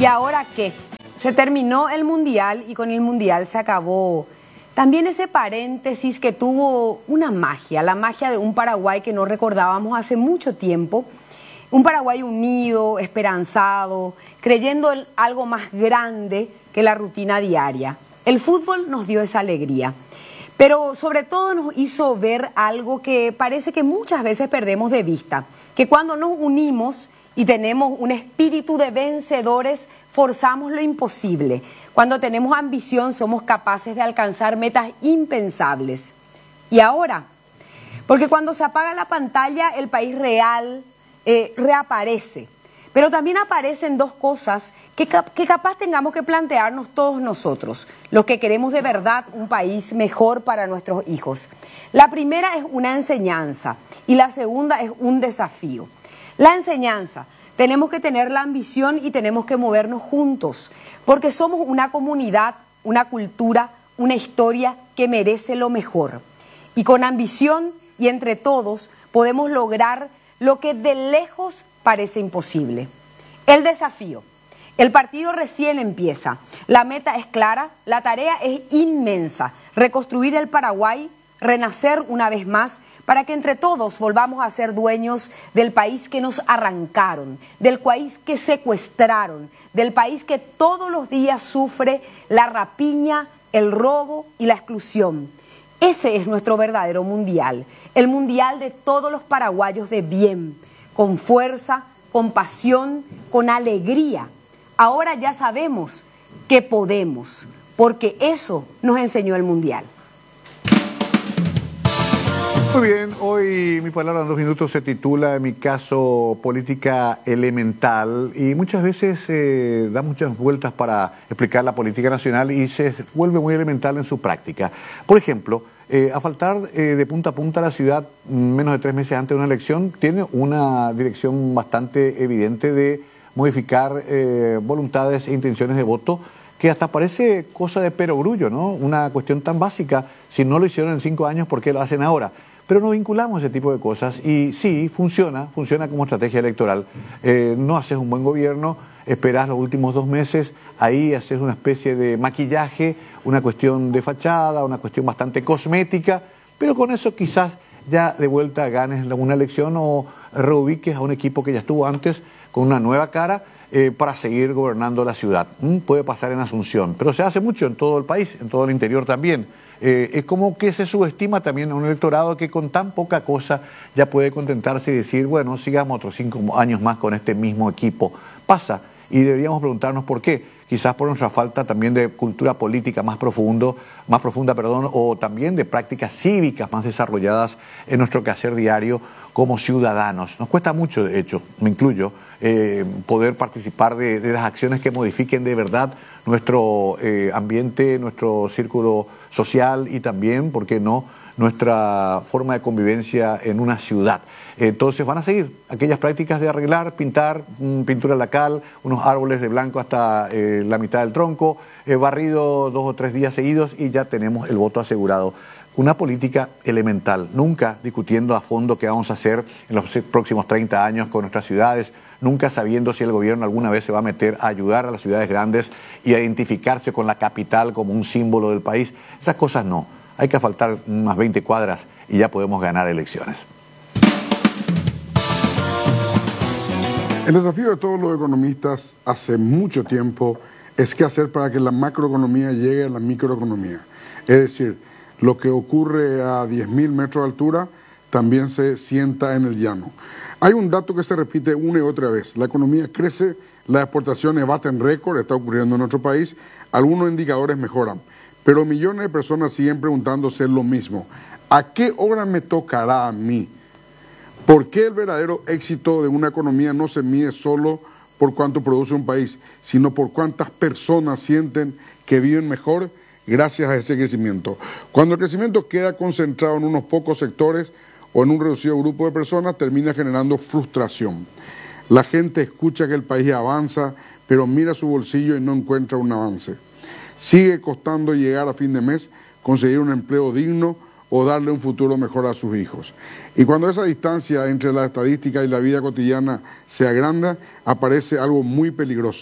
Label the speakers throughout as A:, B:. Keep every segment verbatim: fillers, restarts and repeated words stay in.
A: ¿Y ahora qué? Se terminó el Mundial y con el Mundial se acabó también ese paréntesis que tuvo una magia, la magia de un Paraguay que no recordábamos hace mucho tiempo. Un Paraguay unido, esperanzado, creyendo en algo más grande que la rutina diaria. El fútbol nos dio esa alegría, pero sobre todo nos hizo ver algo que parece que muchas veces perdemos de vista, que cuando nos unimos y tenemos un espíritu de vencedores, forzamos lo imposible. Cuando tenemos ambición, somos capaces de alcanzar metas impensables. ¿Y ahora? Porque cuando se apaga la pantalla, el país real eh, reaparece. Pero también aparecen dos cosas que, que capaz tengamos que plantearnos todos nosotros, los que queremos de verdad un país mejor para nuestros hijos. La primera es una enseñanza y la segunda es un desafío. La enseñanza. Tenemos que tener la ambición y tenemos que movernos juntos, porque somos una comunidad, una cultura, una historia que merece lo mejor. Y con ambición y entre todos podemos lograr lo que de lejos parece imposible. El desafío. El partido recién empieza. La meta es clara, la tarea es inmensa. Reconstruir el Paraguay, renacer una vez más, para que entre todos volvamos a ser dueños del país que nos arrancaron, del país que secuestraron, del país que todos los días sufre la rapiña, el robo y la exclusión. Ese es nuestro verdadero mundial, el mundial de todos los paraguayos de bien, con fuerza, con pasión, con alegría. Ahora ya sabemos que podemos, porque eso nos enseñó el mundial.
B: Muy bien, hoy mi palabra en dos minutos se titula, en mi caso, política elemental, y muchas veces eh, da muchas vueltas para explicar la política nacional y se vuelve muy elemental en su práctica. Por ejemplo, eh, asfaltar eh, de punta a punta la ciudad menos de tres meses antes de una elección tiene una dirección bastante evidente de modificar eh, voluntades e intenciones de voto, que hasta parece cosa de perogrullo, ¿no? Una cuestión tan básica, si no lo hicieron en cinco años, ¿por qué lo hacen ahora? Pero no vinculamos ese tipo de cosas y sí, funciona, funciona como estrategia electoral. Eh, no haces un buen gobierno, esperás los últimos dos meses, ahí haces una especie de maquillaje, una cuestión de fachada, una cuestión bastante cosmética, pero con eso quizás ya de vuelta ganes una elección o reubiques a un equipo que ya estuvo antes con una nueva cara eh, para seguir gobernando la ciudad. Mm, puede pasar en Asunción, pero se hace mucho en todo el país, en todo el interior también. Eh, es como que se subestima también a un electorado que con tan poca cosa ya puede contentarse y decir, bueno, sigamos otros cinco años más con este mismo equipo. Pasa, y deberíamos preguntarnos por qué. Quizás por nuestra falta también de cultura política más profundo, más profunda, perdón, o también de prácticas cívicas más desarrolladas en nuestro quehacer diario como ciudadanos. Nos cuesta mucho, de hecho, me incluyo, eh, poder participar de, de las acciones que modifiquen de verdad nuestro eh, ambiente, nuestro círculo social y también, ¿por qué no?, nuestra forma de convivencia en una ciudad. Entonces van a seguir aquellas prácticas de arreglar, pintar, pintura lacal, unos árboles de blanco hasta eh, la mitad del tronco, eh, barrido dos o tres días seguidos y ya tenemos el voto asegurado. Una política elemental, nunca discutiendo a fondo qué vamos a hacer en los próximos treinta años con nuestras ciudades, nunca sabiendo si el gobierno alguna vez se va a meter a ayudar a las ciudades grandes y a identificarse con la capital como un símbolo del país. Esas cosas no. Hay que asfaltar unas veinte cuadras y ya podemos ganar elecciones.
C: El desafío de todos los economistas hace mucho tiempo es qué hacer para que la macroeconomía llegue a la microeconomía. Es decir, lo que ocurre a diez mil metros de altura también se sienta en el llano. Hay un dato que se repite una y otra vez. La economía crece, las exportaciones baten récord, está ocurriendo en nuestro país, algunos indicadores mejoran. Pero millones de personas siguen preguntándose lo mismo. ¿A qué hora me tocará a mí? ¿Por qué el verdadero éxito de una economía no se mide solo por cuánto produce un país, sino por cuántas personas sienten que viven mejor gracias a ese crecimiento? Cuando el crecimiento queda concentrado en unos pocos sectores o en un reducido grupo de personas, termina generando frustración. La gente escucha que el país avanza, pero mira su bolsillo y no encuentra un avance. Sigue costando llegar a fin de mes, conseguir un empleo digno o darle un futuro mejor a sus hijos. Y cuando esa distancia entre la estadística y la vida cotidiana se agranda, aparece algo muy peligroso,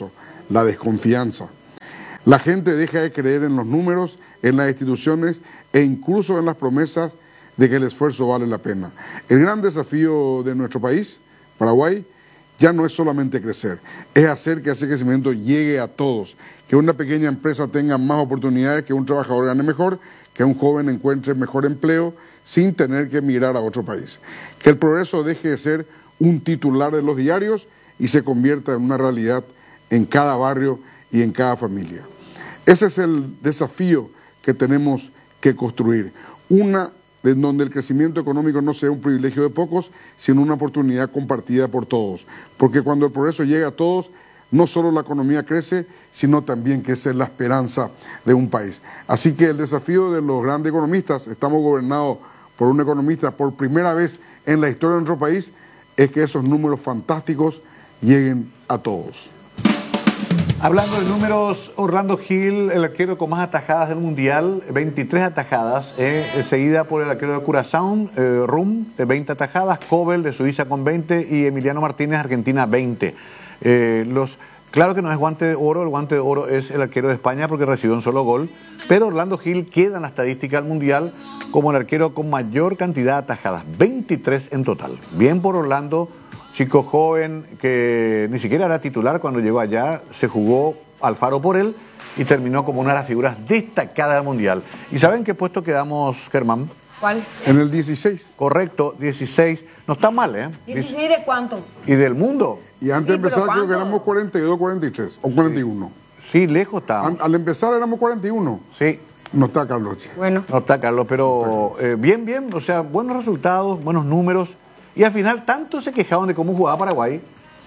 C: la desconfianza. La gente deja de creer en los números, en las instituciones e incluso en las promesas de que el esfuerzo vale la pena. El gran desafío de nuestro país, Paraguay, ya no es solamente crecer, es hacer que ese crecimiento llegue a todos, que una pequeña empresa tenga más oportunidades, que un trabajador gane mejor, que un joven encuentre mejor empleo sin tener que emigrar a otro país. Que el progreso deje de ser un titular de los diarios y se convierta en una realidad en cada barrio y en cada familia. Ese es el desafío que tenemos que construir, una en donde el crecimiento económico no sea un privilegio de pocos, sino una oportunidad compartida por todos. Porque cuando el progreso llega a todos, no solo la economía crece, sino también crece la esperanza de un país. Así que el desafío de los grandes economistas, estamos gobernados por un economista por primera vez en la historia de nuestro país, es que esos números fantásticos lleguen a todos.
B: Hablando de números, Orlando Gil, el arquero con más atajadas del Mundial, veintitrés atajadas, eh, seguida por el arquero de Curazao, eh, Rum, de veinte atajadas, Kobel de Suiza con veinte y Emiliano Martínez, Argentina, veinte. Eh, los, claro que no es guante de oro, el guante de oro es el arquero de España porque recibió un solo gol, pero Orlando Gil queda en la estadística del Mundial como el arquero con mayor cantidad de atajadas, veintitrés en total. Bien por Orlando. Chico joven que ni siquiera era titular cuando llegó allá, se jugó Alfaro por él y terminó como una de las figuras destacadas del Mundial. ¿Y saben qué puesto quedamos, Germán?
A: ¿Cuál?
C: En el dieciséis.
B: Correcto, dieciséis. No está mal, ¿eh?
A: ¿dieciséis de cuánto?
B: ¿Y del mundo?
C: Y antes
A: Sí,
C: de empezar
A: pero
C: creo que
A: ¿cuánto?
C: éramos cuarenta y dos, cuarenta y tres o cuarenta y uno.
B: Sí, lejos está.
C: An- al empezar éramos cuarenta y uno.
B: Sí,
C: No está Carlos.
A: Bueno.
B: no está Carlos, pero eh, bien, bien, o sea, buenos resultados, buenos números. Y al final tanto se quejaron de cómo jugaba Paraguay.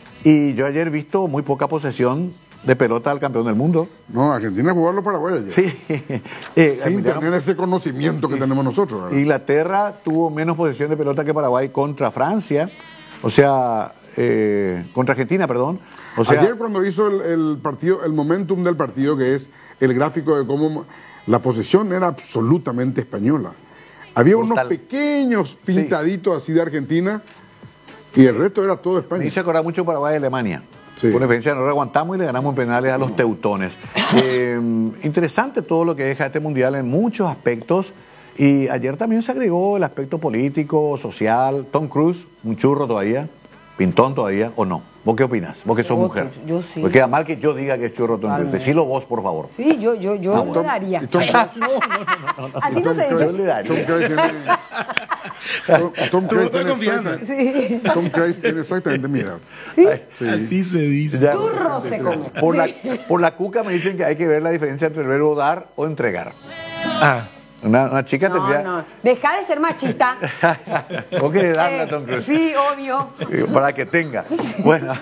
B: Y yo ayer he visto muy poca posesión de pelota al campeón del mundo.
C: No, Argentina jugó a los paraguayos ayer.
B: Sí. Eh,
C: Sin
B: Emiliano-
C: tener ese conocimiento que tenemos nosotros, ¿verdad?
B: Inglaterra tuvo menos posesión de pelota que Paraguay contra Francia, o sea, eh, contra Argentina, perdón. O sea,
C: Ayer cuando hizo el, el partido, el momentum del partido, que es el gráfico de cómo la posesión era absolutamente española. Había
B: Total.
C: unos pequeños pintaditos así de Argentina y el resto era todo
B: me
C: España.
B: hizo acordar mucho Paraguay y Alemania.
C: Sí.
B: Con diferencia, nos aguantamos y le ganamos en penales a los teutones. Eh, interesante todo lo que deja este mundial en muchos aspectos. Y ayer también se agregó el aspecto político, social. Tom Cruise, un churro todavía, pintón todavía, ¿o no? ¿Vos qué opinas? Vos que sos
A: Yo-
B: mujer.
A: yo sí.
B: Porque queda mal que yo diga que es churro Tom Cruise.
A: Totalmente.
B: Decilo vos, por favor.
A: Sí, yo, yo, yo
B: Ah,
A: le
B: bueno.
A: daría.
C: Y Tom Cruise,
A: Así no se
B: Yo
A: dice.
B: le daría.
C: Tom Cruise tiene, Tom, Tom Cruise
D: Tuvo
C: tiene
D: confianza.
C: exactamente,
A: Sí.
C: Tom Cruise tiene exactamente mi edad.
A: ¿Sí?
C: Sí.
D: Así se dice.
B: Ya.
A: Churro se come.
B: Por, la,
A: Sí.
B: por la cuca me dicen que hay que ver la diferencia entre el verbo dar o entregar.
D: Ah,
B: Una, una chica
A: No,
B: tendría...
A: no. Deja de ser machista.
B: ¿Vos querés darle a
A: Eh,
B: Tom Cruise?
A: sí, obvio.
B: Para que tenga. Bueno.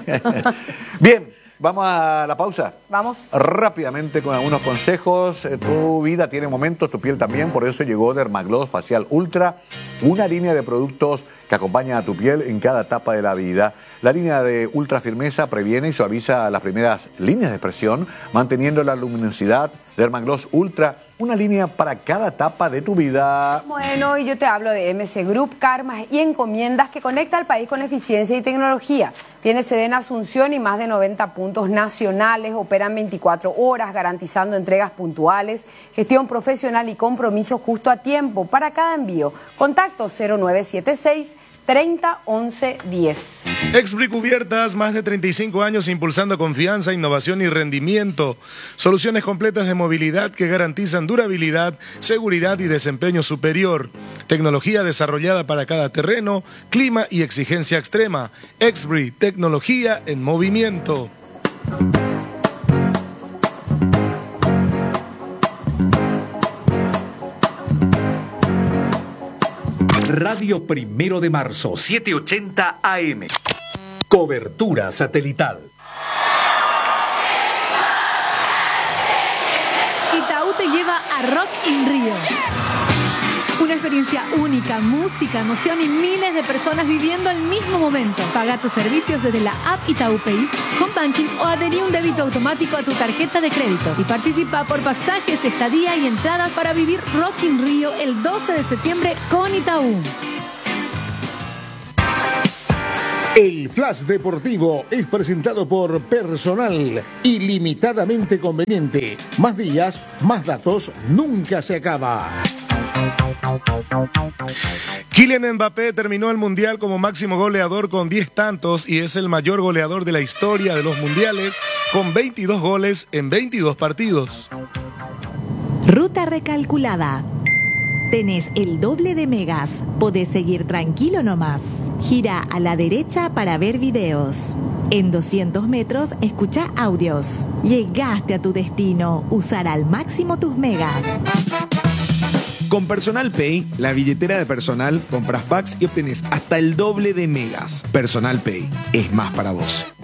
B: Bien, vamos a la pausa.
A: Vamos.
B: Rápidamente con algunos consejos. Eh, Tu vida tiene momentos, tu piel también. Por eso llegó Dermagloss Facial Ultra, una línea de productos que acompaña a tu piel en cada etapa de la vida. La línea de ultra firmeza previene y suaviza las primeras líneas de expresión, manteniendo la luminosidad. Dermagloss Ultra, una línea para cada etapa de tu vida.
A: Bueno, y yo te hablo de M C Group, Karmas y Encomiendas que conecta al país con eficiencia y tecnología. Tiene sede en Asunción y más de noventa puntos nacionales, operan veinticuatro horas garantizando entregas puntuales, gestión profesional y compromiso justo a tiempo para cada envío. Contacto cero nueve siete seis, treinta, once, diez.
D: Expri Cubiertas, más de treinta y cinco años impulsando confianza, innovación y rendimiento. Soluciones completas de movilidad que garantizan durabilidad, seguridad y desempeño superior. Tecnología desarrollada para cada terreno, clima y exigencia extrema. Expri, tecnología en movimiento.
E: Radio Primero de Marzo, setecientos ochenta A M. Cobertura satelital.
F: Itaú te lleva a Rock in Rio. Una experiencia única, música, emoción y miles de personas viviendo el mismo momento. Paga tus servicios desde la app Itaú Pay, con banking o adherí un débito automático a tu tarjeta de crédito. Y participa por pasajes, estadía y entradas para vivir Rock in Rio el doce de septiembre con Itaú.
G: El Flash Deportivo es presentado por Personal, ilimitadamente conveniente. Más días, más datos, nunca se acaba.
D: Kylian Mbappé terminó el Mundial como máximo goleador con diez tantos y es el mayor goleador de la historia de los mundiales con veintidós goles en veintidós partidos.
H: Ruta recalculada. Tenés el doble de megas. Podés seguir tranquilo nomás. Gira a la derecha para ver videos. En doscientos metros, escucha audios. Llegaste a tu destino. Usar al máximo tus megas.
I: Con Personal Pay, la billetera de Personal, compras packs y obtenés hasta el doble de megas. Personal Pay es más para vos.